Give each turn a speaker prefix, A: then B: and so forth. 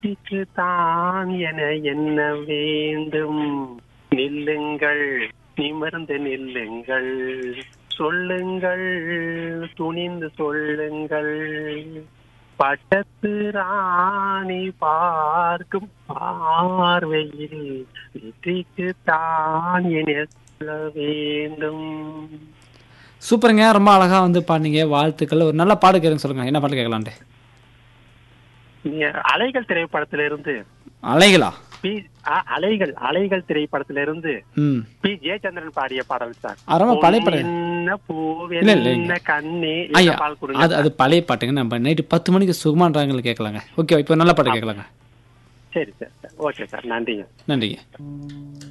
A: வெற்றிக்கு தான் என என்ன வேண்டும்? நில்லுங்கள், நிமிர்ந்து நில்லுங்கள், சொல்லுங்கள், துணிந்து சொல்லுங்கள். பட்டத்து ராணி பார்க்கும் பார்வையில் வெற்றிக்கு தான் என சொல்ல வேண்டும்.
B: சூப்பருங்க. ரொம்ப அழகா வந்து பாடுனீங்க. வாழ்த்துக்கள். ஒரு நல்ல பாட்டு கேளுங்க சொல்லுங்க. என்ன பாட்டு கேட்கலான்ட்டு?
A: அலைகள் திரைப்படத்திலிருந்து
B: அலைகளா?
A: அலைகள் அலைகள் திரைப்படத்திலிருந்து
B: ம்.
A: பி ஜெயச்சந்திரன் பாடிய பாடல் சார்.
B: ரொம்ப பழைய பாட்டு.
A: என்ன
B: இல்ல,
A: பூவென்ன கண்ணே
B: ஐயா,
A: பால் கொடுங்க.
B: அது பழைய பாட்டுங்க. நம்ம நைட்டு 10 மணிக்கு சுகமான்றாங்க கேட்கலாங்க. ஓகே, இப்போ நல்ல பாட்டு கேட்கலாங்க.
A: சரி சார், ஓகே சார், நன்றிங்க.
B: நன்றிங்க.